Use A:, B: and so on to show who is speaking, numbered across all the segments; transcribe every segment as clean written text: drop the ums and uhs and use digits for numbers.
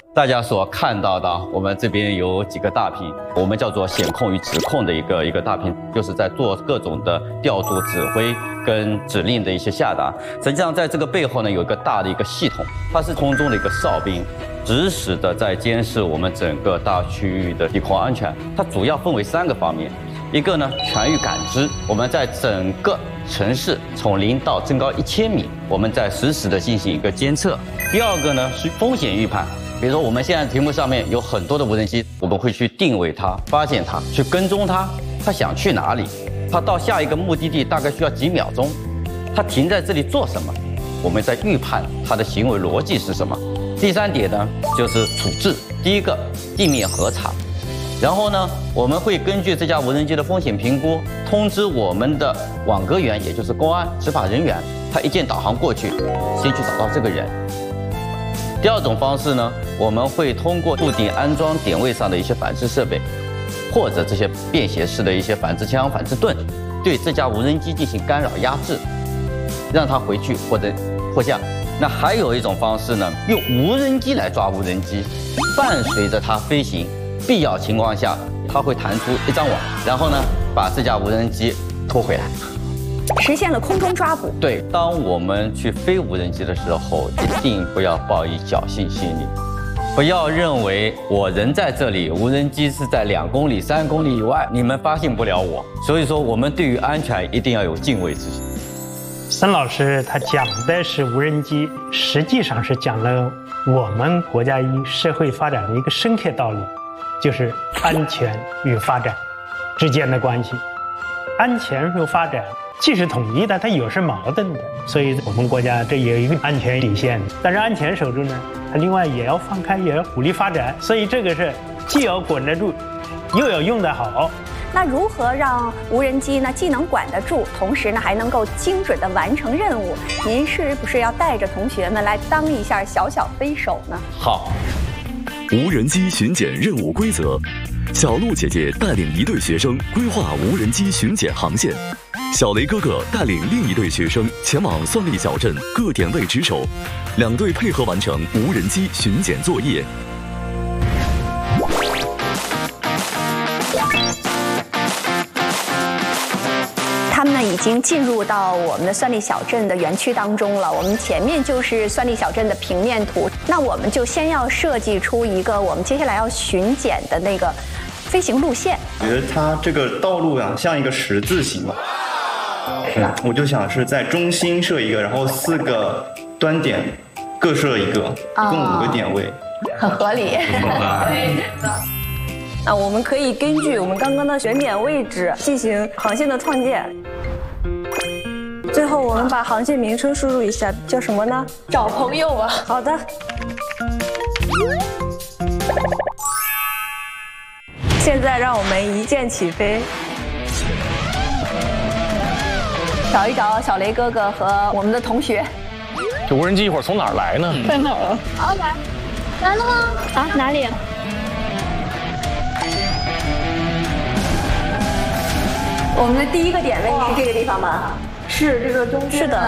A: 大家所看到的，我们这边有几个大屏，我们叫做显控与指控的一个大屏，就是在做各种的调度、指挥跟指令的一些下达。实际上，在这个背后呢，有一个大的一个系统，它是空中的一个哨兵，实时的在监视我们整个大区域的地空安全。它主要分为3个方面，一个呢全域感知，我们在整个城市从0到增高1000米，我们在实时的进行一个监测。第二个呢是风险预判。比如说，我们现在题目上面有很多的无人机，我们会去定位它、发现它、去跟踪它，它想去哪里，它到下一个目的地大概需要几秒钟，它停在这里做什么，我们在预判它的行为逻辑是什么。第3点呢，就是处置。第一个，地面核查，然后呢，我们会根据这架无人机的风险评估，通知我们的网格员，也就是公安执法人员，他一键导航过去，先去找到这个人。第2种方式呢，我们会通过固定安装点位上的一些反制设备，或者这些便携式的一些反制枪、反制盾，对这架无人机进行干扰压制，让它回去或者迫降。那还有一种方式呢，用无人机来抓无人机，伴随着它飞行，必要情况下，它会弹出一张网，然后呢，把这架无人机拖回来。
B: 实现了空中抓捕。
A: 对，当我们去飞无人机的时候，一定不要抱以侥幸心理，不要认为我人在这里，无人机是在2公里、3公里以外，你们发现不了我。所以说，我们对于安全一定要有敬畏之心。
C: 孙老师他讲的是无人机，实际上是讲了我们国家与社会发展的一个深刻道理，就是安全与发展之间的关系。安全与发展既是统一的，它也是矛盾的，所以我们国家这也有一个安全底线。但是安全守住呢，它另外也要放开，也要鼓励发展，所以这个是既要管得住，又要用得好。
B: 那如何让无人机呢既能管得住，同时呢还能够精准地完成任务？您是不是要带着同学们来当一下小小飞手呢？
A: 好，
D: 无人机巡检任务规则。小鹿姐姐带领1队学生规划无人机巡检航线，小雷哥哥带领另1队学生前往算力小镇各点位值守，2队配合完成无人机巡检作业。
B: 他们呢已经进入到我们的算力小镇的园区当中了。我们前面就是算力小镇的平面图，那我们就先要设计出一个我们接下来要巡检的那个飞行路线。
E: 我觉得它这个道路啊，像一个十字形嘛。我就想是在中心设一个，然后4个端点各设一个，一共5个点位，
B: 很合理。
F: 那我们可以根据我们刚刚的选点位置进行航线的创建。最后我们把航线名称输入一下，叫什么呢？找朋友吧。好的。现在让我们一键起飞。
B: 找一找小雷哥哥和我们的同学。
G: 这无人机一会儿从哪儿来呢？
F: 在哪儿啊？
H: 好，来了吗？啊，哪里？
B: 我们的第1个点位是这个地方吗？
F: 是这个中间。是的。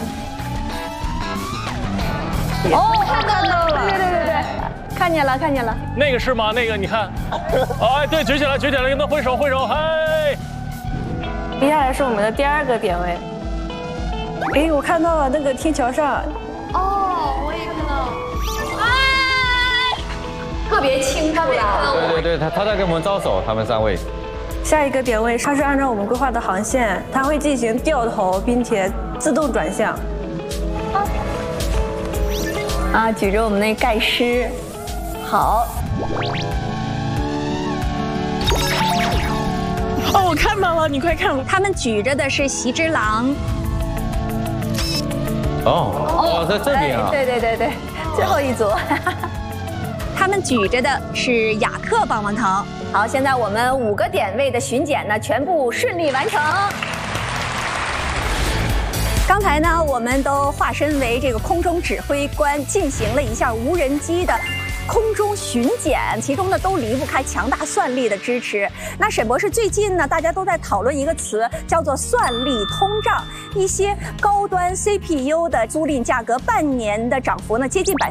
B: 哦，看到了。对，看见了。
G: 那个是吗？那个你看，哎，对，举起来，跟他挥手，嗨。
F: 接下来是我们的第2个点位。哎，我看到了那个天桥上。
H: 哦，我也看到了。哎，
B: 特别清楚的。
A: 对，他在跟我们招手，他们3位。
F: 下一个点位，它是按照我们规划的航线，它会进行掉头，并且自动转向。
B: 啊，举着我们那盖师，好。
F: 哦，我看到了，你快看！
B: 他们举着的是习之郎。
A: 哦，在这边啊。
B: 对，最后一组。他们举着的是雅克棒棒糖。好，现在我们5个点位的巡检呢，全部顺利完成。刚才呢，我们都化身为这个空中指挥官，进行了一下无人机的空中巡检，其中呢都离不开强大算力的支持。那沈博士最近呢，大家都在讨论一个词，叫做算力通胀。一些高端 CPU 的租赁价格半年的涨幅呢接近